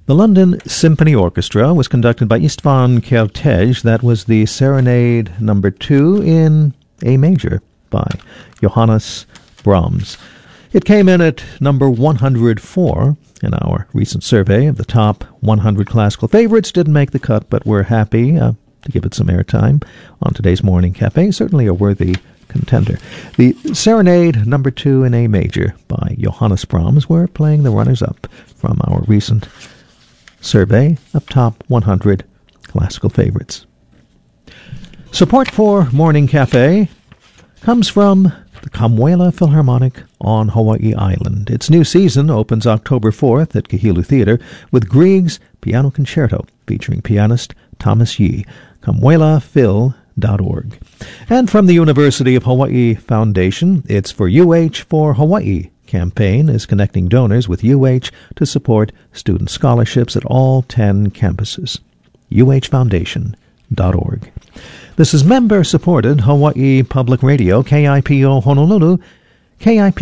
The London Symphony Orchestra was conducted by Istvan Kertész. That was the Serenade No. 2 in A major by Johannes Brahms. It came in at number 104 in our recent survey of the top 100 classical favorites. Didn't make the cut, but we're happy to give it some airtime on today's Morning Cafe. Certainly a worthy contender. The Serenade No. 2 in A major by Johannes Brahms. We're playing the runners-up from our recent survey of top 100 classical favorites. Support for Morning Cafe comes from the Kamuela Philharmonic on Hawaii Island. Its new season opens October 4th at Kahilu Theater with Grieg's Piano Concerto featuring pianist Thomas Yee. KamuelaPhil.org. And from the University of Hawaii Foundation, it's For UH for Hawaii campaign is connecting donors with UH to support student scholarships at all 10 campuses. uhfoundation.org. This is member-supported Hawaii Public Radio, KIPO Honolulu, KIP